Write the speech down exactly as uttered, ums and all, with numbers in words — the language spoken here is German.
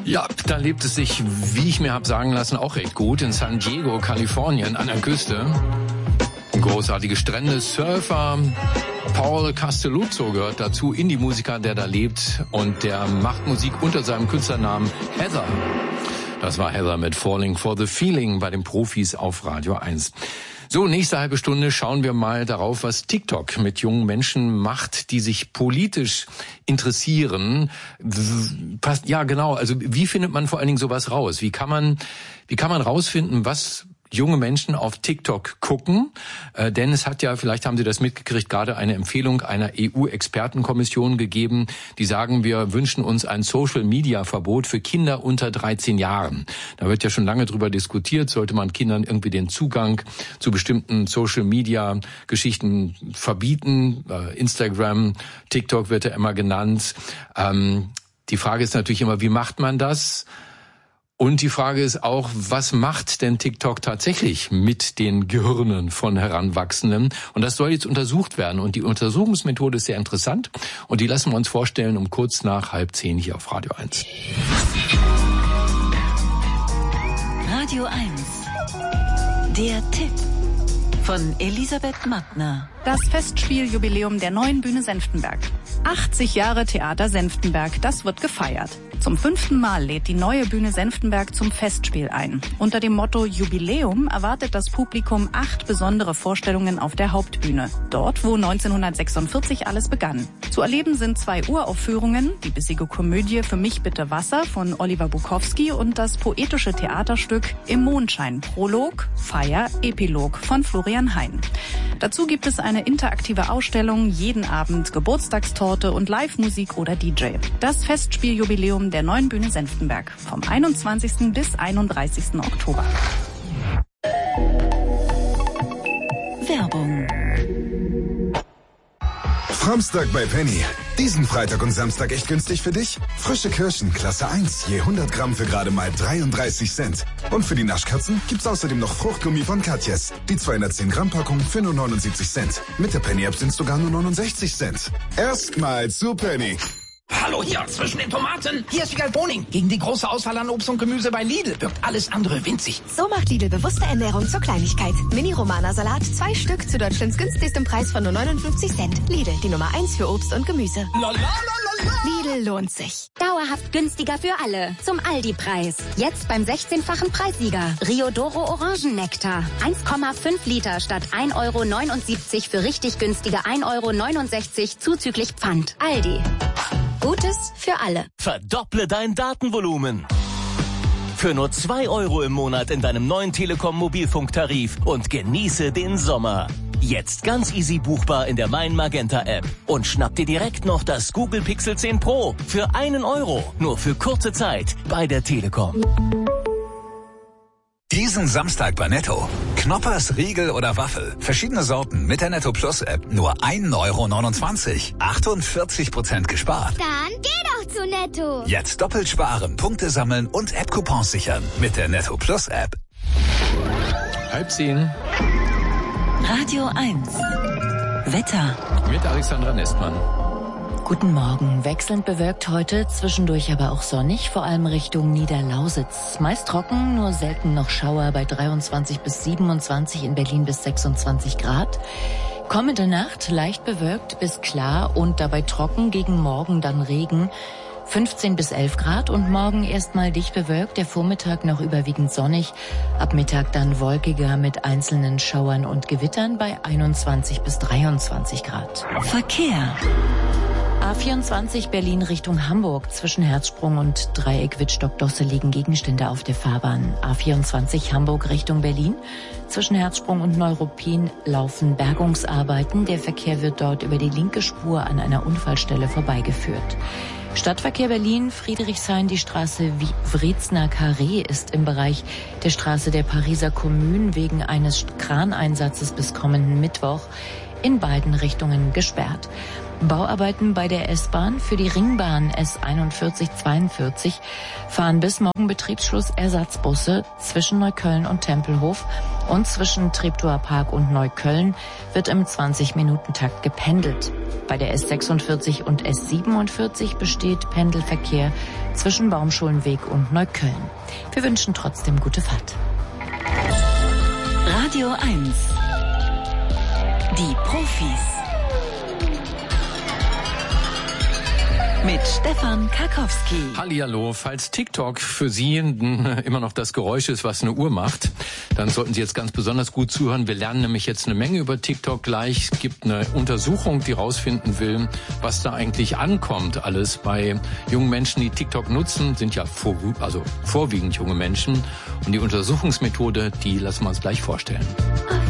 Ja, da lebt es sich, wie ich mir habe sagen lassen, auch recht gut in San Diego, Kalifornien, an der Küste. Großartige Strände, Surfer. Paul Castelluzzo gehört dazu, Indie-Musiker, der da lebt, und der macht Musik unter seinem Künstlernamen Heather. Das war Heather mit Falling for the Feeling bei den Profis auf Radio eins. So, nächste halbe Stunde schauen wir mal darauf, was TikTok mit jungen Menschen macht, die sich politisch interessieren. Ja, genau. Also wie findet man vor allen Dingen sowas raus? Wie kann man, wie kann man rausfinden, was junge Menschen auf TikTok gucken? Äh, denn es hat ja, vielleicht haben Sie das mitgekriegt, gerade eine Empfehlung einer E U-Expertenkommission gegeben, die sagen, wir wünschen uns ein Social-Media-Verbot für Kinder unter dreizehn Jahren. Da wird ja schon lange drüber diskutiert, sollte man Kindern irgendwie den Zugang zu bestimmten Social-Media-Geschichten verbieten. Äh, Instagram, TikTok wird ja immer genannt. Ähm, die Frage ist natürlich immer, wie macht man das? Und die Frage ist auch, was macht denn TikTok tatsächlich mit den Gehirnen von Heranwachsenden? Und das soll jetzt untersucht werden. Und die Untersuchungsmethode ist sehr interessant. Und die lassen wir uns vorstellen um kurz nach halb zehn hier auf Radio eins. Radio eins. Der Tipp von Elisabeth Mattner. Das Festspieljubiläum der Neuen Bühne Senftenberg. achtzig Jahre Theater Senftenberg, das wird gefeiert. Zum fünften Mal lädt die Neue Bühne Senftenberg zum Festspiel ein. Unter dem Motto Jubiläum erwartet das Publikum acht besondere Vorstellungen auf der Hauptbühne. Dort, wo neunzehnhundertsechsundvierzig alles begann. Zu erleben sind zwei Uraufführungen, die bissige Komödie Für mich bitte Wasser von Oliver Bukowski und das poetische Theaterstück Im Mondschein, Prolog, Feier, Epilog von Florian Hein. Dazu gibt es eine interaktive Ausstellung, jeden Abend Geburtstagstorte und Live-Musik oder D J. Das Festspieljubiläum der Neuen Bühne Senftenberg vom einundzwanzigsten bis einunddreißigsten Oktober. Werbung. Samstag bei Penny. Diesen Freitag und Samstag echt günstig für dich? Frische Kirschen, Klasse eins, je hundert Gramm für gerade mal dreiunddreißig Cent. Und für die Naschkatzen gibt's außerdem noch Fruchtgummi von Katjes. Die zweihundertzehn Gramm Packung für nur neunundsiebzig Cent. Mit der Penny-App sind's sogar nur neunundsechzig Cent. Erstmal zu Penny. Hallo hier, zwischen den Tomaten. Hier ist Wiegald Boning. Gegen die große Auswahl an Obst und Gemüse bei Lidl wirkt alles andere winzig. So macht Lidl bewusste Ernährung zur Kleinigkeit. Mini-Romana-Salat, zwei Stück zu Deutschlands günstigstem Preis von nur neunundfünfzig Cent. Lidl, die Nummer eins für Obst und Gemüse. Lidl lohnt sich. Dauerhaft günstiger für alle. Zum Aldi-Preis. Jetzt beim sechzehnfachen Preissieger. Riodoro Orangennektar. eins Komma fünf Liter statt ein Euro neunundsiebzig für richtig günstige ein Euro neunundsechzig zuzüglich Pfand. Aldi. Gutes für alle. Verdopple dein Datenvolumen. Für nur zwei Euro im Monat in deinem neuen Telekom-Mobilfunktarif und genieße den Sommer. Jetzt ganz easy buchbar in der Mein Magenta App. Und schnapp dir direkt noch das Google Pixel zehn Pro für einen Euro. Nur für kurze Zeit bei der Telekom. Diesen Samstag bei Netto. Knoppers, Riegel oder Waffel. Verschiedene Sorten mit der Netto Plus App. Nur ein Euro neunundzwanzig. achtundvierzig Prozent gespart. Dann geh doch zu Netto. Jetzt doppelt sparen, Punkte sammeln und App-Coupons sichern. Mit der Netto Plus App. Halb zehn. Radio eins. Wetter. Mit Alexandra Nestmann. Guten Morgen. Wechselnd bewölkt heute, zwischendurch aber auch sonnig, vor allem Richtung Niederlausitz. Meist trocken, nur selten noch Schauer bei dreiundzwanzig bis siebenundzwanzig, in Berlin bis sechsundzwanzig Grad. Kommende Nacht leicht bewölkt bis klar und dabei trocken, gegen Morgen dann Regen. fünfzehn bis elf Grad und morgen erstmal dicht bewölkt, der Vormittag noch überwiegend sonnig, ab Mittag dann wolkiger mit einzelnen Schauern und Gewittern bei einundzwanzig bis dreiundzwanzig Grad. Verkehr. A vierundzwanzig Berlin Richtung Hamburg. Zwischen Herzsprung und Dreieck Wittstock-Dosse liegen Gegenstände auf der Fahrbahn. A vierundzwanzig Hamburg Richtung Berlin. Zwischen Herzsprung und Neuruppin laufen Bergungsarbeiten. Der Verkehr wird dort über die linke Spur an einer Unfallstelle vorbeigeführt. Stadtverkehr Berlin, Friedrichshain, die Straße Wrezner Carré ist im Bereich der Straße der Pariser Kommune wegen eines Kraneinsatzes bis kommenden Mittwoch in beiden Richtungen gesperrt. Bauarbeiten bei der S-Bahn für die Ringbahn S einundvierzig zweiundvierzig fahren bis morgen Betriebsschluss Ersatzbusse zwischen Neukölln und Tempelhof und zwischen Treptower Park und Neukölln wird im zwanzig-Minuten-Takt gependelt. Bei der S sechsundvierzig und S siebenundvierzig besteht Pendelverkehr zwischen Baumschulenweg und Neukölln. Wir wünschen trotzdem gute Fahrt. Radio eins. Die Profis. Mit Stefan Karkowski. Hallihallo, falls TikTok für Sie immer noch das Geräusch ist, was eine Uhr macht, dann sollten Sie jetzt ganz besonders gut zuhören. Wir lernen nämlich jetzt eine Menge über TikTok gleich. Es gibt eine Untersuchung, die rausfinden will, was da eigentlich ankommt alles bei jungen Menschen, die TikTok nutzen, sind ja vor, also vorwiegend junge Menschen. Und die Untersuchungsmethode, die lassen wir uns gleich vorstellen.